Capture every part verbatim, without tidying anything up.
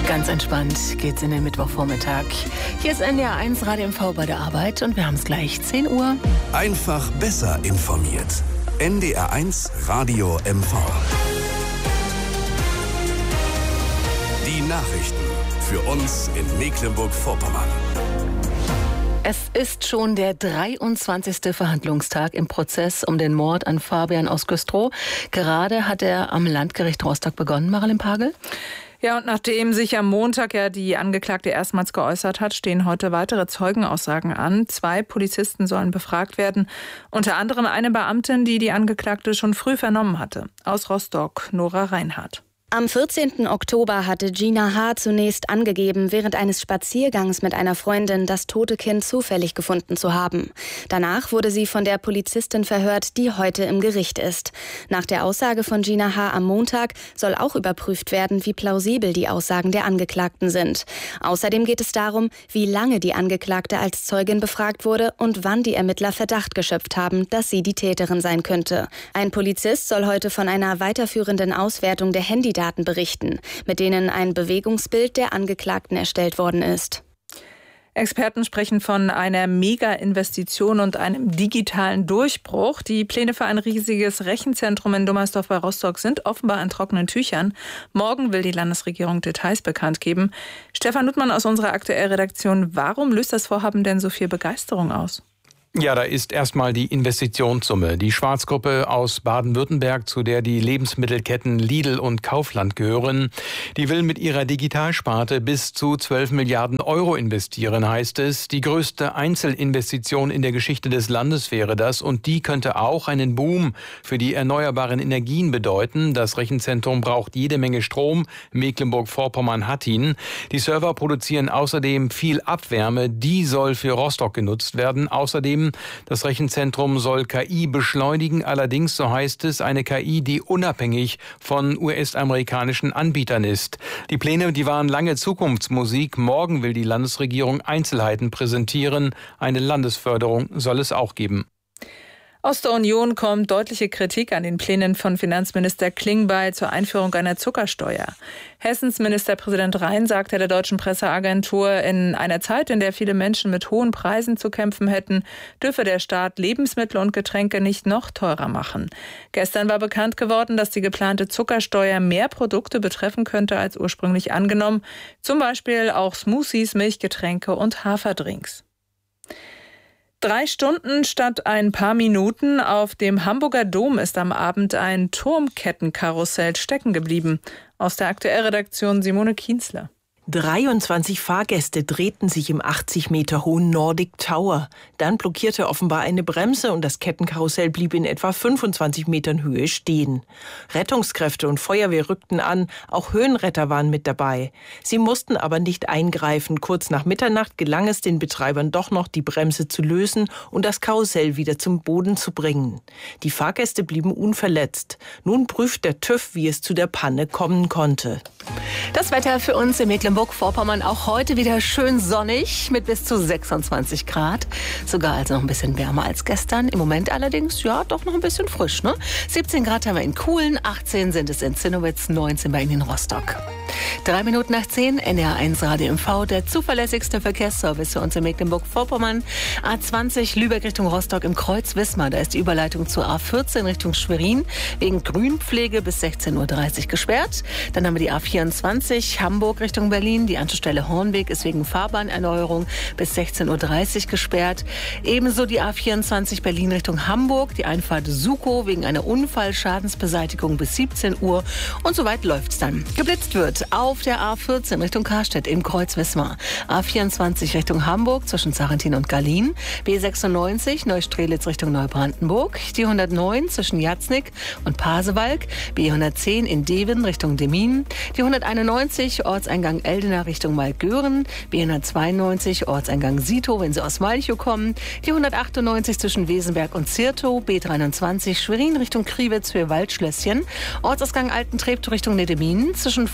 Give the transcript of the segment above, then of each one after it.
Ganz entspannt geht's in den Mittwochvormittag. Hier ist N D R eins Radio M V bei der Arbeit und wir haben es gleich zehn Uhr. Einfach besser informiert. N D R eins Radio M V. Die Nachrichten für uns in Mecklenburg-Vorpommern. Es ist schon der dreiundzwanzigste Verhandlungstag im Prozess um den Mord an Fabian aus Güstrow. Gerade hat er am Landgericht Rostock begonnen, Marilyn Pagel. Ja, und nachdem sich am Montag ja die Angeklagte erstmals geäußert hat, stehen heute weitere Zeugenaussagen an. Zwei Polizisten sollen befragt werden, unter anderem eine Beamtin, die die Angeklagte schon früh vernommen hatte. Aus Rostock, Nora Reinhardt. Am vierzehnten Oktober hatte Gina H. zunächst angegeben, während eines Spaziergangs mit einer Freundin das tote Kind zufällig gefunden zu haben. Danach wurde sie von der Polizistin verhört, die heute im Gericht ist. Nach der Aussage von Gina H. am Montag soll auch überprüft werden, wie plausibel die Aussagen der Angeklagten sind. Außerdem geht es darum, wie lange die Angeklagte als Zeugin befragt wurde und wann die Ermittler Verdacht geschöpft haben, dass sie die Täterin sein könnte. Ein Polizist soll heute von einer weiterführenden Auswertung der Handy Daten berichten, mit denen ein Bewegungsbild der Angeklagten erstellt worden ist. Experten sprechen von einer Mega-Investition und einem digitalen Durchbruch. Die Pläne für ein riesiges Rechenzentrum in Dummersdorf bei Rostock sind offenbar in trockenen Tüchern. Morgen will die Landesregierung Details bekannt geben. Stefan Nuttmann aus unserer Aktuell-Redaktion. Warum löst das Vorhaben denn so viel Begeisterung aus? Ja, da ist erstmal die Investitionssumme. Die Schwarzgruppe aus Baden-Württemberg, zu der die Lebensmittelketten Lidl und Kaufland gehören, die will mit ihrer Digitalsparte bis zu zwölf Milliarden Euro investieren, heißt es. Die größte Einzelinvestition in der Geschichte des Landes wäre das und die könnte auch einen Boom für die erneuerbaren Energien bedeuten. Das Rechenzentrum braucht jede Menge Strom. Mecklenburg-Vorpommern hat ihn. Die Server produzieren außerdem viel Abwärme. Die soll für Rostock genutzt werden. Außerdem das Rechenzentrum soll K I beschleunigen, allerdings, so heißt es, eine K I, die unabhängig von U S-amerikanischen Anbietern ist. Die Pläne, die waren lange Zukunftsmusik. Morgen will die Landesregierung Einzelheiten präsentieren. Eine Landesförderung soll es auch geben. Aus der Union kommt deutliche Kritik an den Plänen von Finanzminister Klingbeil zur Einführung einer Zuckersteuer. Hessens Ministerpräsident Rhein sagte der deutschen Presseagentur, in einer Zeit, in der viele Menschen mit hohen Preisen zu kämpfen hätten, dürfe der Staat Lebensmittel und Getränke nicht noch teurer machen. Gestern war bekannt geworden, dass die geplante Zuckersteuer mehr Produkte betreffen könnte als ursprünglich angenommen, zum Beispiel auch Smoothies, Milchgetränke und Haferdrinks. Drei Stunden statt ein paar Minuten. Auf dem Hamburger Dom ist am Abend ein Turmkettenkarussell stecken geblieben. Aus der Aktuell-Redaktion Simone Kienzler. dreiundzwanzig Fahrgäste drehten sich im achtzig Meter hohen Nordic Tower. Dann blockierte offenbar eine Bremse und das Kettenkarussell blieb in etwa fünfundzwanzig Metern Höhe stehen. Rettungskräfte und Feuerwehr rückten an, auch Höhenretter waren mit dabei. Sie mussten aber nicht eingreifen. Kurz nach Mitternacht gelang es den Betreibern doch noch, die Bremse zu lösen und das Karussell wieder zum Boden zu bringen. Die Fahrgäste blieben unverletzt. Nun prüft der TÜV, wie es zu der Panne kommen konnte. Das Wetter für uns in Mecklenburg-Vorpommern auch heute wieder schön sonnig mit bis zu sechsundzwanzig Grad. Sogar also noch ein bisschen wärmer als gestern. Im Moment allerdings, ja, doch noch ein bisschen frisch, ne? siebzehn Grad haben wir in Kuhlen, achtzehn sind es in Zinnowitz, neunzehn bei Ihnen in Rostock. Drei Minuten nach zehn, N D R eins Radio M V, der zuverlässigste Verkehrsservice für uns in Mecklenburg-Vorpommern. A zwanzig Lübeck Richtung Rostock im Kreuz Wismar. Da ist die Überleitung zur A vierzehn Richtung Schwerin wegen Grünpflege bis sechzehn Uhr dreißig gesperrt. Dann haben wir die A vierundzwanzig Hamburg Richtung Berlin. Die Anschlussstelle Hornweg ist wegen Fahrbahnerneuerung bis sechzehn Uhr dreißig gesperrt. Ebenso die A vierundzwanzig Berlin Richtung Hamburg. Die Einfahrt Sukow wegen einer Unfallschadensbeseitigung bis siebzehn Uhr. Und soweit läuft's dann. Geblitzt wird auf der A vierzehn Richtung Karstedt im Kreuz Wismar. A vierundzwanzig Richtung Hamburg zwischen Sarrentin und Gallien. B sechsundneunzig Neustrelitz Richtung Neubrandenburg. Die hundertneun zwischen Jatznick und Pasewalk. B hundertzehn in Deven Richtung Demmin. Die hunderteinundneunzig Ortseingang Eldena Richtung Malgören. B hundertzweiundneunzig Ortseingang Sito, wenn Sie aus Malchow kommen. Die hundertachtundneunzig zwischen Wesenberg und Zirtow. B dreiundzwanzig Schwerin Richtung Kriwitz für Waldschlösschen. Ortsausgang Alten Treptow Richtung Nedemin. Zwischen Vorder-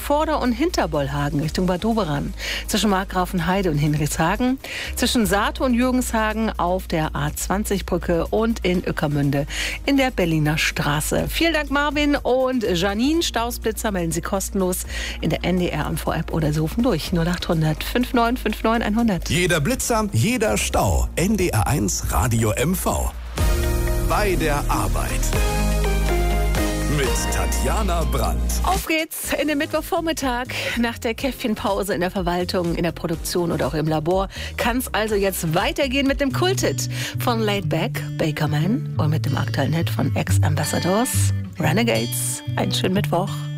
und Hinterbollhagen Richtung Bad Doberan, zwischen Markgrafenheide und Hinrichshagen, zwischen Sato und Jürgenshagen auf der A zwanzig Brücke und in Ueckermünde in der Berliner Straße. Vielen Dank Marvin und Janine. Stausblitzer melden Sie kostenlos in der N D R M V-App oder Sie rufen durch null acht hundert neunundfünfzig neunundfünfzig hundert. Jeder Blitzer, jeder Stau. N D R eins Radio M V. Bei der Arbeit. Mit Tatjana Brandt. Auf geht's in den Mittwochvormittag. Nach der Käffchenpause in der Verwaltung, in der Produktion oder auch im Labor kann es also jetzt weitergehen mit dem Kulthit von Laid Back, Bakerman und mit dem aktuellen Hit von Ex-Ambassadors, Renegades. Einen schönen Mittwoch.